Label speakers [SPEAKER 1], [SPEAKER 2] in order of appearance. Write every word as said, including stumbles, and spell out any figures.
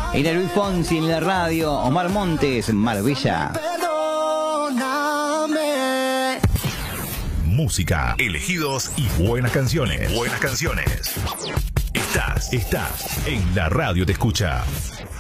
[SPEAKER 1] Era Luis Fonsi en la radio, Omar Montes, Marbella.
[SPEAKER 2] Música, elegidos y buenas canciones. Buenas canciones. Estás, estás en La Radio Te Escucha.